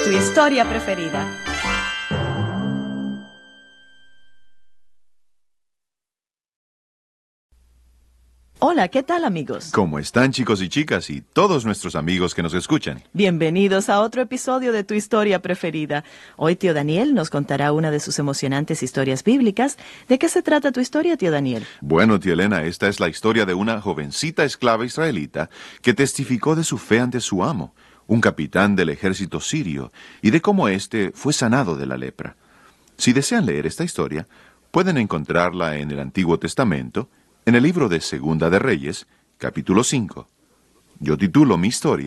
tu historia preferida. Hola, ¿qué tal, amigos? ¿Cómo están, chicos y chicas, y todos nuestros amigos que nos escuchan? Bienvenidos a otro episodio de Tu Historia Preferida. Hoy tío Daniel nos contará una de sus emocionantes historias bíblicas. ¿De qué se trata tu historia, tío Daniel? Bueno, tía Elena, esta es la historia de una jovencita esclava israelita que testificó de su fe ante su amo, un capitán del ejército sirio, y de cómo éste fue sanado de la lepra. Si desean leer esta historia, pueden encontrarla en el Antiguo Testamento, en el libro de Segunda de Reyes, capítulo 5. Yo titulo mi historia